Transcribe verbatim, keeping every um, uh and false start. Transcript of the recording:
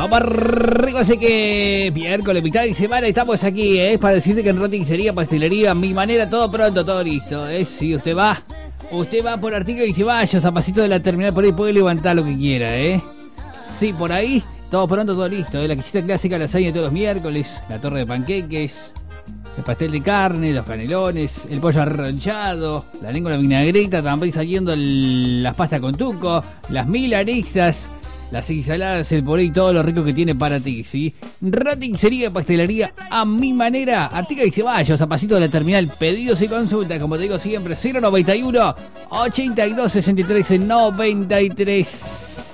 Vamos arriba, así que miércoles, mitad de semana, estamos aquí, ¿eh? Para decirte que en roticería, pastelería, mi manera, todo pronto, todo listo, ¿eh? Si usted va, usted va por Artigas y Ceballos, a pasito de la terminal, por ahí puede levantar lo que quiera, ¿eh? Sí, por ahí, todo pronto, todo listo, ¿eh? La quesita clásica, lasaña todos los miércoles, la torre de panqueques, el pastel de carne, los canelones, el pollo arronchado, la lengua de la vinagreta, también saliendo el, las pastas con tuco, las milanesas, las ensaladas, el puré y todo lo rico que tiene para ti, ¿sí? Roticería, pastelería, a mi manera. Artigas y Ceballos, a pasito de la terminal. Pedidos y consultas, como te digo siempre, cero noventa y uno, ochenta y dos, sesenta y tres, noventa y tres.